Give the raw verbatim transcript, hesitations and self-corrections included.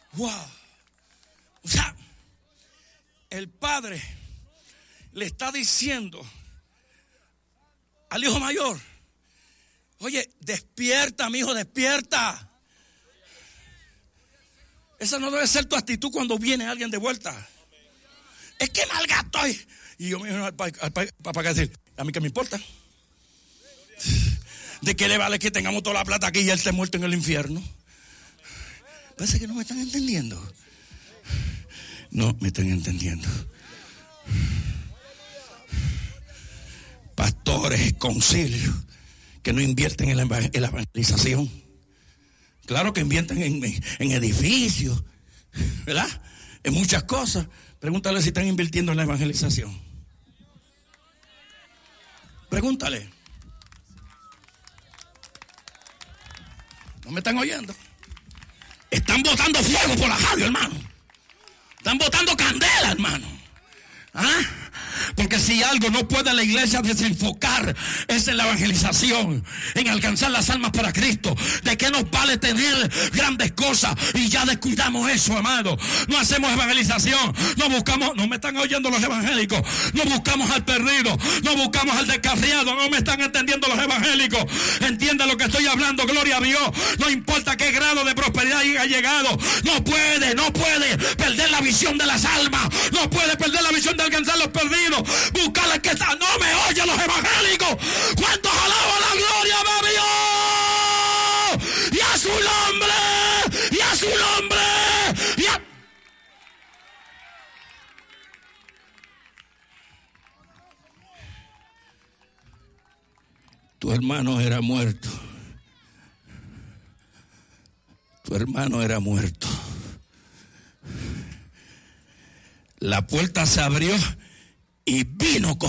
Wow. O sea, el padre le está diciendo al hijo mayor: oye, despierta, mi hijo, despierta. Esa no debe ser tu actitud cuando viene alguien de vuelta. Es que malga estoy. Y yo me digo al papá que decir: a mí que me importa. ¿De qué le vale que tengamos toda la plata aquí y él esté muerto en el infierno? Parece que no me están entendiendo. No me están entendiendo. Pastores, concilios que no invierten en la evangelización. Claro que invierten en, en edificios, ¿verdad? En muchas cosas. Pregúntale si están invirtiendo en la evangelización. Pregúntale. ¿No me están oyendo? Están botando fuego por la radio, hermano. Están botando candela, hermano. ¿Ah? Porque si algo no puede la iglesia desenfocar es en la evangelización, en alcanzar las almas para Cristo. ¿De qué nos vale tener grandes cosas y ya descuidamos eso, amado? No hacemos evangelización, no buscamos, no me están oyendo los evangélicos, no buscamos al perdido, no buscamos al descarriado, no me están entendiendo los evangélicos. Entiende lo que estoy hablando, gloria a Dios. No importa qué grado de prosperidad haya llegado, no puede, no puede perder la visión de las almas, no puede perder la visión de alcanzar los perdidos. Buscar al que está. No me oyen los evangélicos. ¿Cuántos alaban la gloria de Dios? Y a su nombre. Y a su nombre. Y a... Tu hermano era muerto. Tu hermano era muerto. La puerta se abrió y vino corriendo